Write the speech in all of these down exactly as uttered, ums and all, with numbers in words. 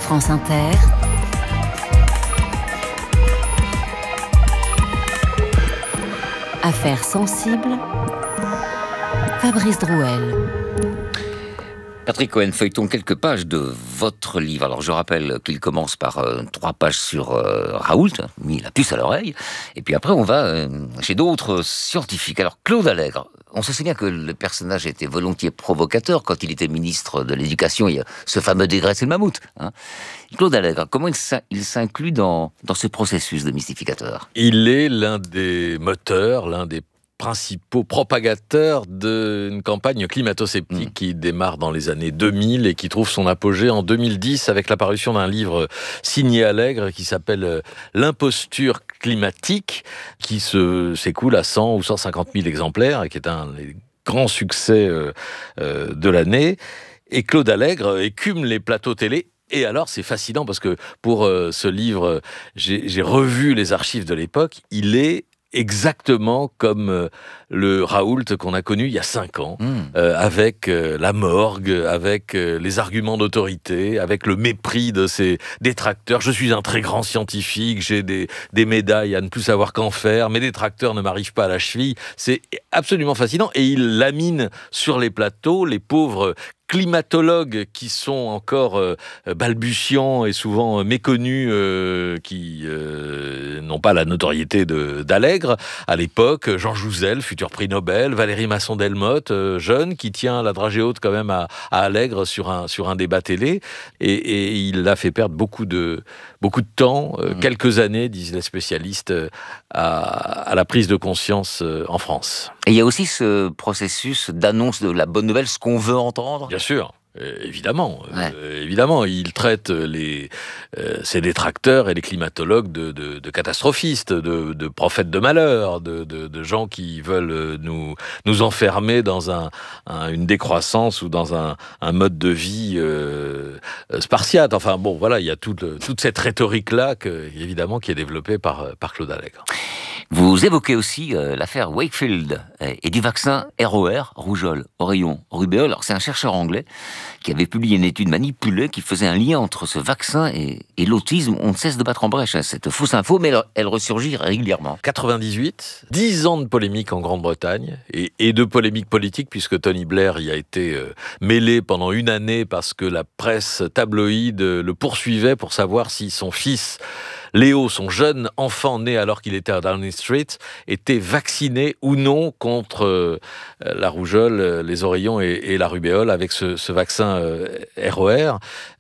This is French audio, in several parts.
France Inter, Affaires sensibles, Fabrice Drouel. Patrick Cohen, feuilletons quelques pages de votre livre. Alors je rappelle qu'il commence par euh, trois pages sur euh, Raoult, mis la puce à l'oreille, et puis après on va euh, chez d'autres scientifiques. Alors Claude Allègre, on se souvient que le personnage était volontiers provocateur quand il était ministre de l'Éducation, il y a ce fameux dégraisser le mammouth. Hein. Claude Allègre, comment il, s'in- il s'inclut dans, dans ce processus de mystificateur ? Il est l'un des moteurs, l'un des principaux propagateurs d'une campagne climato-sceptique mmh. qui démarre dans les années deux mille et qui trouve son apogée en deux mille dix avec l'apparition d'un livre signé Allègre qui s'appelle « L'imposture climatique » qui se, s'écoule à cent ou cent cinquante mille exemplaires et qui est un des grands succès euh, euh, de l'année. Et Claude Allègre écume les plateaux télé. Et alors, c'est fascinant parce que pour euh, ce livre, j'ai, j'ai revu les archives de l'époque. Il est exactement comme euh, le Raoult qu'on a connu il y a cinq ans, mmh. euh, avec euh, la morgue, avec euh, les arguments d'autorité, avec le mépris de ses détracteurs. Je suis un très grand scientifique, j'ai des, des médailles à ne plus savoir qu'en faire, mes détracteurs ne m'arrivent pas à la cheville. C'est absolument fascinant et il lamine sur les plateaux les pauvres climatologues qui sont encore euh, balbutiants et souvent euh, méconnus, euh, qui euh, n'ont pas la notoriété de, d'Allègre. À l'époque, Jean Jouzel, futur prix Nobel, Valérie Masson-Delmotte, euh, jeune, qui tient la dragée haute quand même à, à Allègre sur un, sur un débat télé. Et, et il a fait perdre beaucoup de, beaucoup de temps, euh, mmh. quelques années, disent les spécialistes, euh, à, à la prise de conscience euh, en France. Et il y a aussi ce processus d'annonce de la bonne nouvelle, ce qu'on veut entendre. Bien sûr. Euh, évidemment, ouais. euh, évidemment, il traite les euh, ses détracteurs et les climatologues de, de, de catastrophistes, de, de prophètes de malheur, de, de, de gens qui veulent nous nous enfermer dans un, un une décroissance ou dans un, un mode de vie euh, spartiate. Enfin bon, voilà, il y a toute toute cette rhétorique là, que, évidemment, qui est développée par par Claude Allègre. Vous évoquez aussi euh, l'affaire Wakefield et, et du vaccin R O R, rougeole, oreillon, rubéole. Alors, c'est un chercheur anglais qui avait publié une étude manipulée qui faisait un lien entre ce vaccin et, et l'autisme. On ne cesse de battre en brèche hein, cette fausse info, mais elle, elle ressurgit régulièrement. quatre-vingt-dix-huit, dix ans de polémique en Grande-Bretagne et, et de polémique politique puisque Tony Blair y a été euh, mêlé pendant une année parce que la presse tabloïde le poursuivait pour savoir si son fils Léo, son jeune enfant né alors qu'il était à Downing Street, était vacciné ou non contre euh, la rougeole, les oreillons et, et la rubéole avec ce, ce vaccin euh, R O R.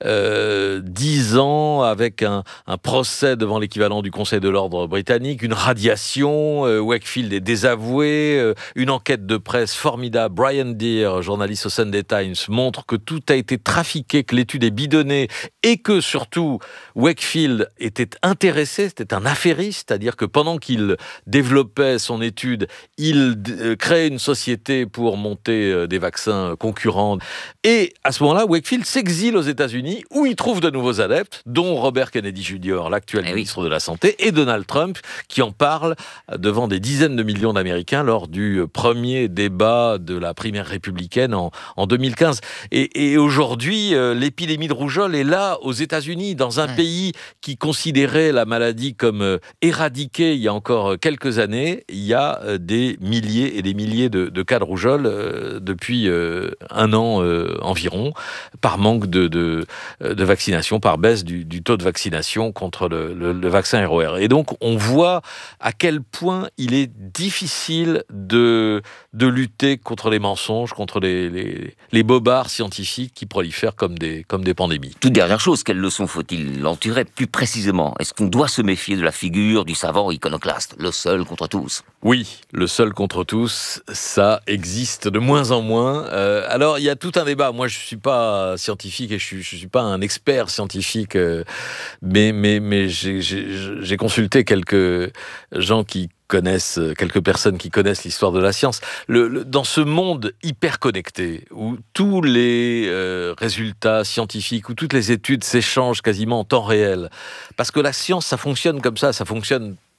Euh, dix ans avec un, un procès devant l'équivalent du Conseil de l'ordre britannique, une radiation, euh, Wakefield est désavoué, euh, une enquête de presse formidable. Brian Deer, journaliste au Sunday Times, montre que tout a été trafiqué, que l'étude est bidonnée et que surtout Wakefield était intéressé Intéressé, c'était un affairiste, c'est-à-dire que pendant qu'il développait son étude, il d- créait une société pour monter euh, des vaccins concurrents. Et à ce moment-là, Wakefield s'exile aux États-Unis, où il trouve de nouveaux adeptes, dont Robert Kennedy junior, l'actuel eh ministre oui. de la Santé, et Donald Trump, qui en parle devant des dizaines de millions d'Américains lors du premier débat de la primaire républicaine en, en deux mille quinze. Et, et aujourd'hui, euh, l'épidémie de rougeole est là, aux États-Unis, dans un ouais. pays qui considérait la maladie comme euh, éradiquée il y a encore quelques années. Il y a euh, des milliers et des milliers de, de cas de rougeole euh, depuis euh, un an euh, environ, par manque de, de, de vaccination, par baisse du, du taux de vaccination contre le, le, le vaccin R O R. Et donc, on voit à quel point il est difficile de, de lutter contre les mensonges, contre les, les, les bobards scientifiques qui prolifèrent comme des, comme des pandémies. Toute dernière chose, quelle leçon faut-il en tirer plus précisément ? Est-ce qu'on doit se méfier de la figure du savant iconoclaste, le seul contre tous ? Oui, le seul contre tous, ça existe de moins en moins. Euh, alors, il y a tout un débat. Moi, je ne suis pas scientifique et je ne suis, suis pas un expert scientifique, euh, mais, mais, mais j'ai, j'ai, j'ai consulté quelques gens qui connaissent, quelques personnes qui connaissent l'histoire de la science. Le, le, dans ce monde hyper connecté, où tous les euh, résultats scientifiques, où toutes les études s'échangent quasiment en temps réel, parce que la science, ça fonctionne comme ça, ça fonctionne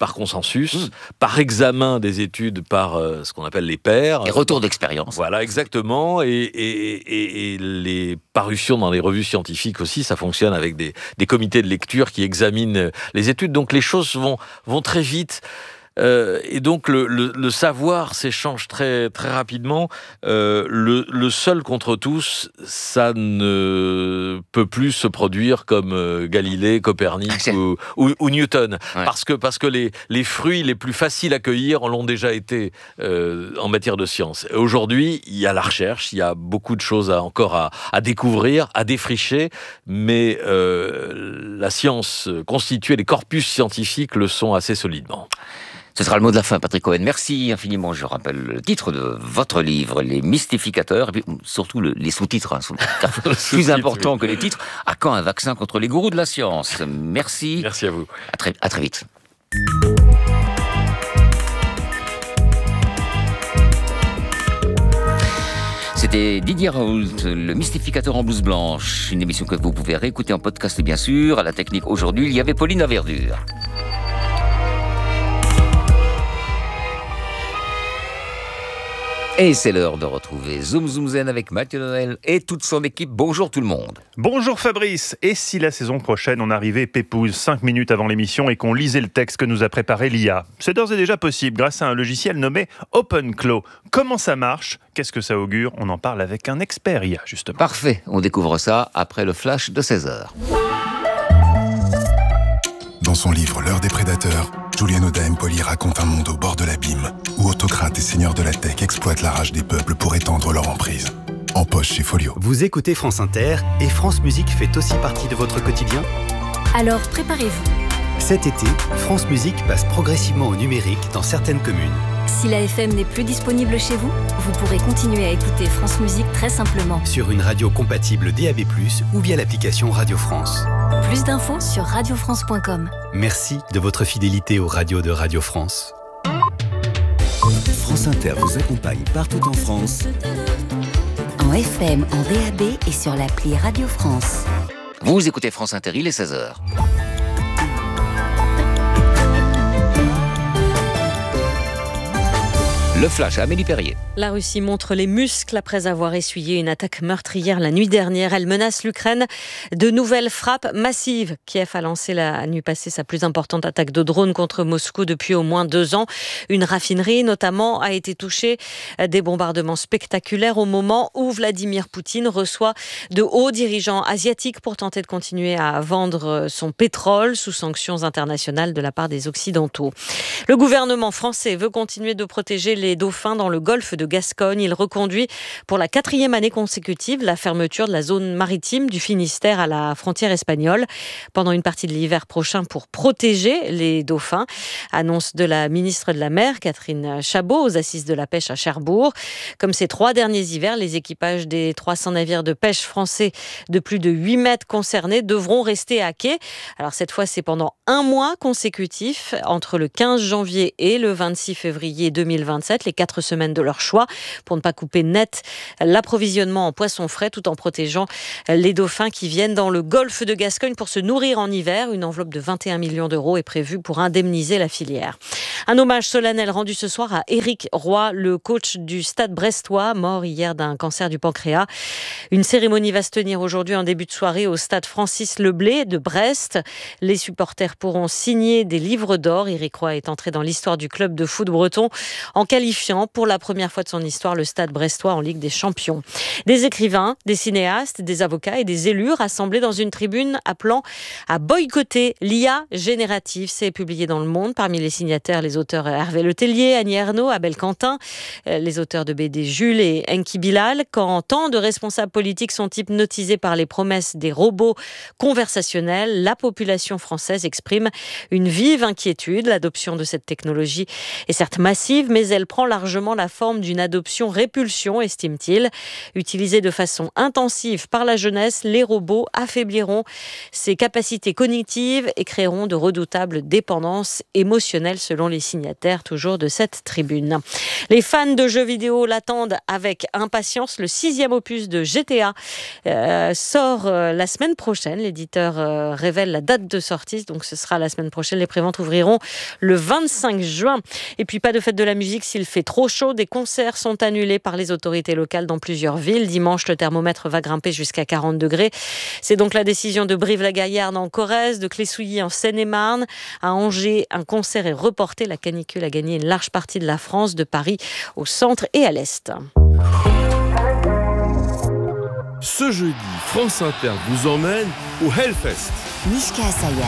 par consensus, mmh. par examen des études par euh, ce qu'on appelle les pairs. Et retour d'expérience. Voilà, exactement. Et, et, et, et les parutions dans les revues scientifiques aussi, ça fonctionne avec des, des comités de lecture qui examinent les études. Donc les choses vont, vont très vite. Euh, et donc le, le, le savoir s'échange très, très rapidement. Euh, le, le seul contre tous, ça ne peut plus se produire comme euh, Galilée, Copernic ou, ou, ou Newton. Ouais. Parce que, parce que les, les fruits les plus faciles à cueillir l'ont déjà été euh, en matière de science. Et aujourd'hui, il y a la recherche, il y a beaucoup de choses à, encore à, à découvrir, à défricher, mais euh, la science constituée, les corpus scientifiques le sont assez solidement. Ce sera le mot de la fin, Patrick Cohen. Merci infiniment. Je rappelle le titre de votre livre, Les Mystificateurs, et puis surtout le, les sous-titres, hein, sont plus importants que les titres. À quand un vaccin contre les gourous de la science? Merci. Merci à vous. À très, à très vite. C'était Didier Raoult, le mystificateur en blouse blanche. Une émission que vous pouvez réécouter en podcast, bien sûr. À la technique aujourd'hui, il y avait Pauline Laverdure. Et c'est l'heure de retrouver Zoom Zoom Zen avec Mathieu Noël et toute son équipe. Bonjour tout le monde. Bonjour Fabrice. Et si la saison prochaine on arrivait pépouze cinq minutes avant l'émission et qu'on lisait le texte que nous a préparé l'I A? C'est d'ores et déjà possible grâce à un logiciel nommé OpenClaw. Comment ça marche? Qu'est-ce que ça augure? On en parle avec un expert I A justement. Parfait, on découvre ça après le flash de seize heures. Dans son livre L'heure des prédateurs, Julian Oda Empoli raconte un monde au bord de l'abîme où autocrates et seigneurs de la tech exploitent la rage des peuples pour étendre leur emprise. En poche chez Folio. Vous écoutez France Inter et France Musique fait aussi partie de votre quotidien? Alors préparez-vous. Cet été, France Musique passe progressivement au numérique dans certaines communes. Si la F M n'est plus disponible chez vous, vous pourrez continuer à écouter France Musique très simplement. Sur une radio compatible D A B plus, ou via l'application Radio France. Plus d'infos sur radio france point com. Merci de votre fidélité aux radios de Radio France. France Inter vous accompagne partout en France. En F M, en D A B et sur l'appli Radio France. Vous écoutez France Inter, il est seize heures. Le flash à Amélie Perrier. La Russie montre les muscles après avoir essuyé une attaque meurtrière la nuit dernière. Elle menace l'Ukraine de nouvelles frappes massives. Kiev a lancé la nuit passée sa plus importante attaque de drone contre Moscou depuis au moins deux ans. Une raffinerie, notamment, a été touchée. Des bombardements spectaculaires au moment où Vladimir Poutine reçoit de hauts dirigeants asiatiques pour tenter de continuer à vendre son pétrole sous sanctions internationales de la part des Occidentaux. Le gouvernement français veut continuer de protéger les dauphins dans le golfe de Gascogne. Il reconduit pour la quatrième année consécutive la fermeture de la zone maritime du Finistère à la frontière espagnole pendant une partie de l'hiver prochain pour protéger les dauphins. Annonce de la ministre de la Mer, Catherine Chabot, aux assises de la pêche à Cherbourg. Comme ces trois derniers hivers, les équipages des trois cents navires de pêche français de plus de huit mètres concernés devront rester à quai. Alors cette fois, c'est pendant un mois consécutif, entre le quinze janvier et le vingt-six février deux mille vingt-sept, les quatre semaines de leur choix, pour ne pas couper net l'approvisionnement en poissons frais tout en protégeant les dauphins qui viennent dans le golfe de Gascogne pour se nourrir en hiver. Une enveloppe de vingt et un millions d'euros est prévue pour indemniser la filière. Un hommage solennel rendu ce soir à Éric Roy, le coach du Stade brestois, mort hier d'un cancer du pancréas. Une cérémonie va se tenir aujourd'hui en début de soirée au stade Francis Leblé de Brest. Les supporters pourront signer des livres d'or. Éric Roy est entré dans l'histoire du club de foot breton en qualifiant pour la première fois de son histoire le Stade brestois en Ligue des Champions. Des écrivains, des cinéastes, des avocats et des élus rassemblés dans une tribune appelant à boycotter l'I A générative. C'est publié dans Le Monde. Parmi les signataires, les auteurs Hervé Letellier, Annie Ernaux, Abel Quentin, les auteurs de B D Jules et Enki Bilal. Quand tant de responsables politiques sont hypnotisés par les promesses des robots conversationnels, la population française exprime une vive inquiétude. L'adoption de cette technologie est certes massive, mais elle prend prend largement la forme d'une adoption-répulsion, estime-t-il. Utilisés de façon intensive par la jeunesse, les robots affaibliront ses capacités cognitives et créeront de redoutables dépendances émotionnelles, selon les signataires toujours de cette tribune. Les fans de jeux vidéo l'attendent avec impatience. Le sixième opus de G T A euh, sort euh, la semaine prochaine. L'éditeur euh, révèle la date de sortie, donc ce sera la semaine prochaine. Les préventes ouvriront le vingt-cinq juin. Et puis pas de fête de la musique s'il fait trop chaud. Des concerts sont annulés par les autorités locales dans plusieurs villes. Dimanche, le thermomètre va grimper jusqu'à quarante degrés. C'est donc la décision de Brive-la-Gaillarde en Corrèze, de Clé-Souilly en Seine-et-Marne. À Angers, un concert est reporté. La canicule a gagné une large partie de la France, de Paris au centre et à l'est. Ce jeudi, France Inter vous emmène au Hellfest. Mishka Asayas.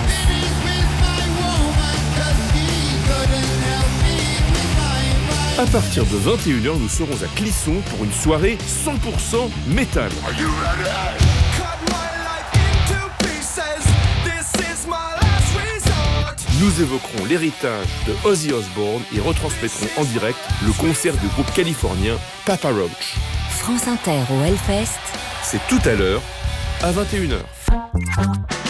À partir de vingt et une heures, nous serons à Clisson pour une soirée cent pour cent métal. Nous évoquerons l'héritage de Ozzy Osbourne et retransmettrons en direct le concert du groupe californien Papa Roach. France Inter au Hellfest. C'est tout à l'heure, à vingt et une heures.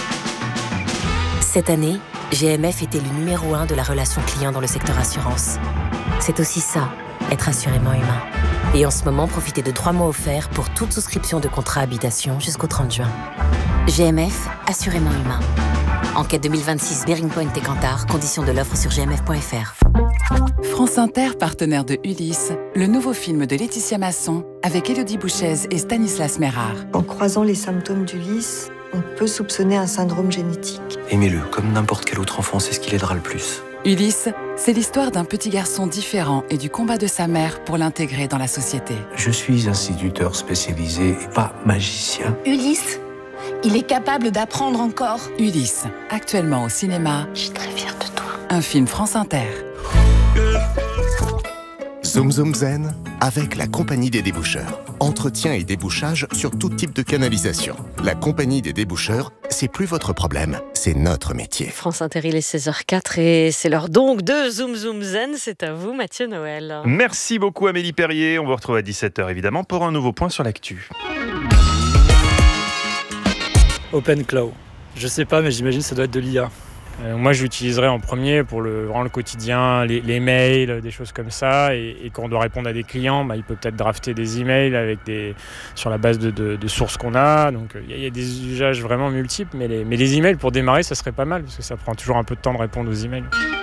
Cette année, G M F était le numéro un de la relation client dans le secteur assurance. C'est aussi ça, être assurément humain. Et en ce moment, profitez de trois mois offerts pour toute souscription de contrat habitation jusqu'au trente juin. G M F, assurément humain. Enquête deux mille vingt-six, Bearing Point et Kantar. Conditions de l'offre sur g m f point f r. France Inter, partenaire de Ulysse, le nouveau film de Laetitia Masson avec Élodie Bouchez et Stanislas Mérard. En croisant les symptômes d'Ulysse, on peut soupçonner un syndrome génétique. Aimez-le, comme n'importe quel autre enfant, c'est ce qui l'aidera le plus. Ulysse, c'est l'histoire d'un petit garçon différent et du combat de sa mère pour l'intégrer dans la société. Je suis instituteur spécialisé et pas magicien. Ulysse, il est capable d'apprendre encore. Ulysse, actuellement au cinéma. Je suis très fière de toi. Un film France Inter. Zoom Zoom Zen avec la Compagnie des déboucheurs. Entretien et débouchage sur tout type de canalisation. La Compagnie des déboucheurs, c'est plus votre problème, c'est notre métier. France Inter, il est seize heures quatre et c'est l'heure donc de Zoom Zoom Zen. C'est à vous, Mathieu Noël. Merci beaucoup, Amélie Perrier. On vous retrouve à dix-sept heures évidemment pour un nouveau point sur l'actu. OpenClaw. Je sais pas, mais j'imagine que ça doit être de l'I A. Euh, moi, je l'utiliserai en premier pour le, vraiment le quotidien, les, les mails, des choses comme ça. Et, et quand on doit répondre à des clients, bah, il peut peut-être drafter des emails avec des, sur la base de, de, de sources qu'on a. Donc, il y, y a des usages vraiment multiples. Mais les, mais les emails, pour démarrer, ça serait pas mal parce que ça prend toujours un peu de temps de répondre aux emails.